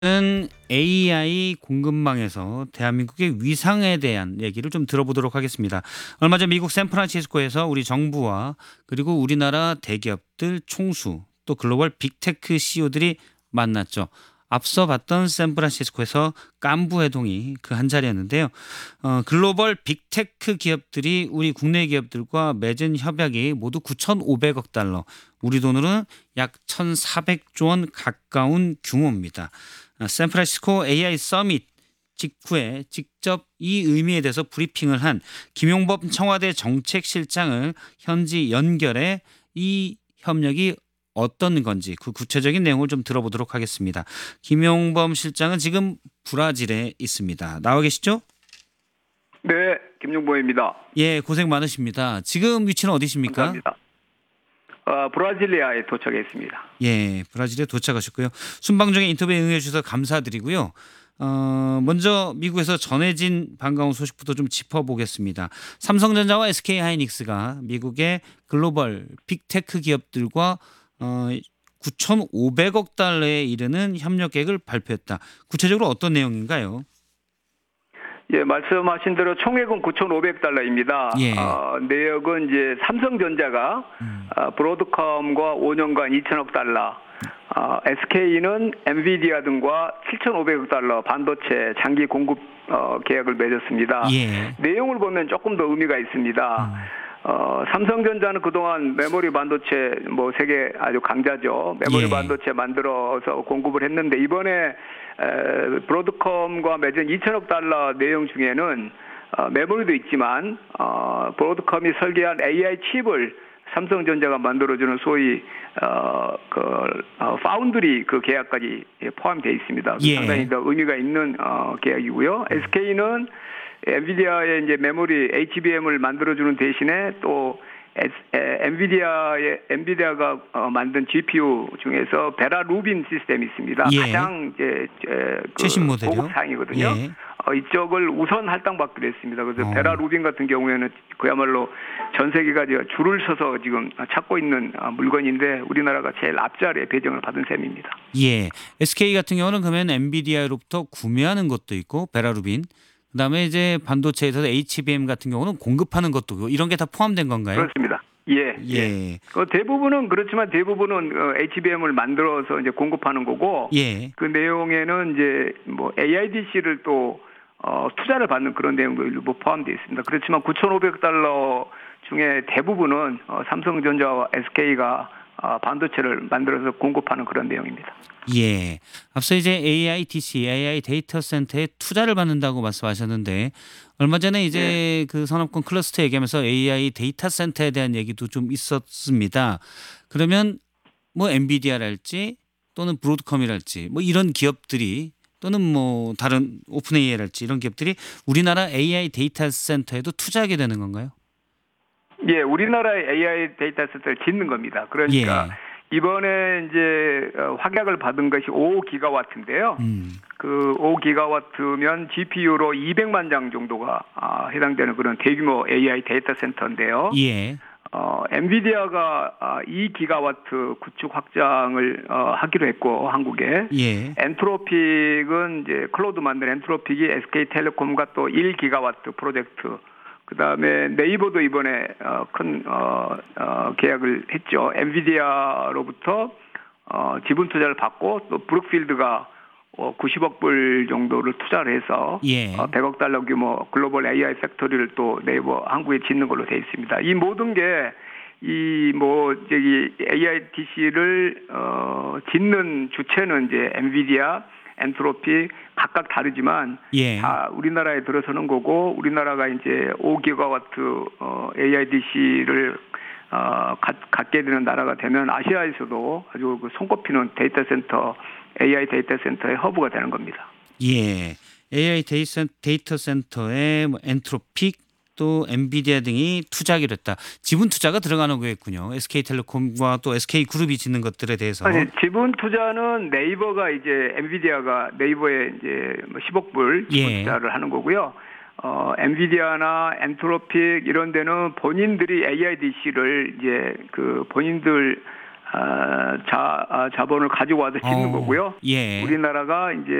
는 AI 공급망에서 대한민국의 위상에 대한 얘기를 좀 들어보도록 하겠습니다. 얼마 전 미국 샌프란시스코에서 우리 정부와 그리고 우리나라 대기업들 총수 또 글로벌 빅테크 CEO들이 만났죠. 앞서 봤던 샌프란시스코에서 깐부 회동이 그 한 자리였는데요. 글로벌 빅테크 기업들이 우리 국내 기업들과 맺은 협약이 모두 9,500억 달러, 우리 돈으로는 약 1,400조 원 가까운 규모입니다. 샌프란시스코 AI 서밋 직후에 직접 이 의미에 대해서 브리핑을 한 김용범 청와대 정책실장을 현지 연결해 이 협력이 어떤 건지 그 구체적인 내용을 좀 들어보도록 하겠습니다. 김용범 실장은 지금 브라질에 있습니다. 나와 계시죠? 네, 김용범입니다. 예, 고생 많으십니다. 지금 위치는 어디십니까? 감사합니다. 브라질리아에 도착했습니다. 예, 브라질에 도착하셨고요. 순방중에 인터뷰에 응해 주셔서 감사드리고요. 먼저 미국에서 전해진 반가운 소식부터 좀 짚어보겠습니다. 삼성전자와 SK하이닉스가 미국의 글로벌 빅테크 기업들과 9,500억 달러에 이르는 협력 계획을 발표했다. 구체적으로 어떤 내용인가요? 예, 말씀하신 대로 총액은 9,500달러입니다. 예. 내역은 이제 삼성전자가 브로드컴과 5년간 2천억 달러, SK는 엔비디아 등과 7,500억 달러 반도체 장기 공급 계약을 맺었습니다. 예. 내용을 보면 조금 더 의미가 있습니다. 삼성전자는 그동안 메모리 반도체 세계 아주 강자죠. 메모리 예. 반도체 만들어서 공급을 했는데 이번에 브로드컴과 맺은 2천억 달러 내용 중에는 메모리도 있지만 브로드컴이 설계한 AI 칩을 삼성전자가 만들어주는 소위 파운드리 그 계약까지 포함되어 있습니다. 예. 상당히 더 의미가 있는 계약이고요. SK는 엔비디아의 이제 메모리 HBM을 만들어주는 대신에 또 엔비디아가 만든 GPU 중에서 베라 루빈 시스템이 있습니다. 예. 가장 이제 최신 모델이요? 고급 사양이거든요. 예. 이쪽을 우선 할당받기로 했습니다. 그래서 베라 루빈 같은 경우에는 그야말로 전 세계가 줄을 서서 지금 찾고 있는 물건인데 우리나라가 제일 앞자리에 배정을 받은 셈입니다. 예. SK 같은 경우는 그러면 엔비디아로부터 구매하는 것도 있고 베라루빈, 그다음에 이제 반도체에서 HBM 같은 경우는 공급하는 것도 있고 이런 게 다 포함된 건가요? 그렇습니다. 예. 예. 대부분은 그렇지만 대부분은 HBM을 만들어서 이제 공급하는 거고 예. 그 내용에는 이제 AIDC를 또 투자를 받는 그런 내용도 일부 포함되어 있습니다. 그렇지만 9,500달러 중에 대부분은 삼성전자와 SK가 반도체를 만들어서 공급하는 그런 내용입니다. 예. 앞서 이제 AIDC, AI 데이터 센터에 투자를 받는다고 말씀하셨는데 얼마 전에 이제 그 산업군 클러스터 얘기하면서 AI 데이터 센터에 대한 얘기도 좀 있었습니다. 그러면 엔비디아랄지 또는 브로드컴이랄지 이런 기업들이 또는 다른 오픈 AI랄지 이런 기업들이 우리나라 AI 데이터 센터에도 투자하게 되는 건가요? 예, 우리나라의 AI 데이터 센터를 짓는 겁니다. 그러니까 이번에 이제 확약을 받은 것이 5기가와트인데요. 그 5기가와트면 GPU로 200만 장 정도가 해당되는 그런 대규모 AI 데이터 센터인데요. 예. 엔비디아가 2기가와트 구축 확장을 하기로 했고 한국에 예. 엔트로픽은 이제 클로드 만든 엔트로픽이 SK텔레콤과 또 1기가와트 프로젝트. 그다음에 네이버도 이번에 큰 계약을 했죠. 엔비디아로부터 지분 투자를 받고 또 브룩필드가 90억 불 정도를 투자를 해서 100억 달러 규모 글로벌 AI 팩토리를 또 네이버 한국에 짓는 걸로 돼 있습니다. 이 모든 게 AIDC를 짓는 주체는 이제 엔비디아, 엔트로피 각각 다르지만 다 우리나라에 들어서는 거고 우리나라가 이제 5기가와트 AIDC를 갖게 되는 나라가 되면 아시아에서도 아주 손꼽히는 AI 데이터 센터의 허브가 되는 겁니다. 예. AI 데이터 센터에 엔트로픽 또 엔비디아 등이 투자하기로 했다. 지분 투자가 들어가는 거겠군요. SK텔레콤과 또 SK그룹이 짓는 것들에 대해서. 아니, 지분 투자는 네이버가 이제 엔비디아가 네이버에 이제 10억 불 지분 투자를 하는 거고요. 엔비디아나 엔트로픽 이런 데는 본인들이 AIDC를 이제 본인들 자본을 가지고 와서 짓는 거고요. 예. 우리나라가 이제